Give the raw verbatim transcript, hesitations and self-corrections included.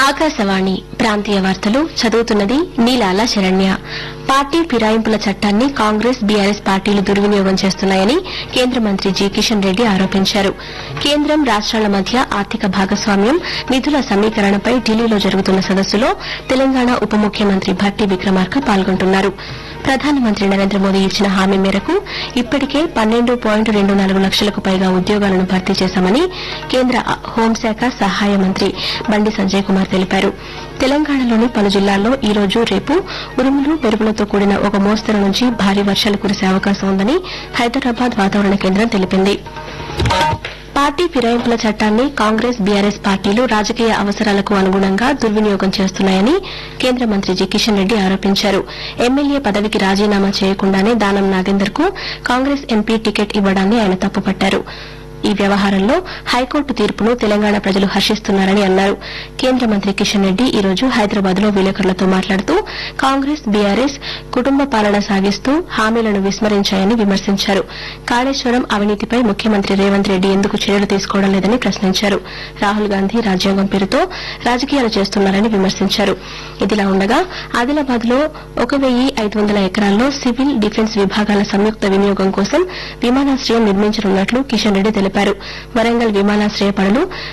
ఆకాశవాణి ప్రాంతీయ వార్తలు చదువుతున్నది నీలాల శరణ్య. పార్టీ ఫిరాయింపుల చట్టాన్ని కాంగ్రెస్ బీఆర్ఎస్ పార్టీలు దుర్వినియోగం చేస్తున్నాయని కేంద్ర మంత్రి జి కిషన్ రెడ్డి ఆరోపించారు. కేంద్రం రాష్ట్రాల మధ్య ఆర్థిక భాగస్వామ్యం, నిధుల సమీకరణపై ఢిల్లీలో జరుగుతున్న సదస్సులో తెలంగాణ ఉప ముఖ్యమంత్రి భట్టి విక్రమార్క పాల్గొంటున్నారు. ప్రధానమంత్రి నరేంద్ర మోదీ ఇచ్చిన హామీ మేరకు ఇప్పటికే పన్నెండు పాయింట్ రెండు నాలుగు లక్షలకు పైగా ఉద్యోగాలను భర్తీ చేశామని కేంద్ర హోంశాఖ సహాయ మంత్రి బండి సంజయ్ కుమార్ తెలిపారు. తెలంగాణలోని పలు జిల్లాల్లో ఈ రోజు రేపు ఉరుములు మెరుపులతో కూడిన ఒక మోస్తరు నుంచి భారీ వర్షాలు కురిసే అవకాశం ఉందని హైదరాబాద్ వాతావరణ కేంద్రం తెలిపింది. పార్టీ ఫిరాయింపుల చట్టాన్ని కాంగ్రెస్ బీఆర్ఎస్ పార్టీలు రాజకీయ అవసరాలకు అనుగుణంగా దుర్వినియోగం చేస్తున్నాయని కేంద్ర మంత్రి జి కిషన్ రెడ్డి ఆరోపించారు. ఎమ్మెల్యే పదవికి రాజీనామా చేయకుండానే దానం నాగేందర్ కు కాంగ్రెస్ ఎంపీ టికెట్ ఇవ్వడాన్ని ఆయన తప్పుపట్టారు. ఈ వ్యవహారంలో హైకోర్టు తీర్పును తెలంగాణ ప్రజలు హర్షిస్తున్నారని అన్నారు. కేంద్ర మంత్రి కిషన్ రెడ్డి ఈ రోజు హైదరాబాద్ లో విలేకరులతో మాట్లాడుతూ కాంగ్రెస్ బీఆర్ఎస్ కుటుంబ పాలన సాగిస్తూ హామీలను విస్మరించాయని విమర్శించారు. కాళేశ్వరం అవినీతిపై ముఖ్యమంత్రి రేవంత్ రెడ్డి ఎందుకు చర్యలు తీసుకోవడం లేదని ప్రశ్నించారు. రాహుల్ గాంధీ రాజ్యాంగం పేరుతో రాజకీయాలు చేస్తున్నారని విమర్శించారు. ఇదిలా ఉండగా ఆదిలాబాద్ లో ఒక వెయ్యి ఐదు వందల ఎకరాల్లో సివిల్, డిఫెన్స్ విభాగాల సంయుక్త వినియోగం కోసం విమానాశ్రయం నిర్మించనున్నట్లు కిషన్ రెడ్డి తెలిపారు. వరంగల్ విమానాశ్రయ పనులు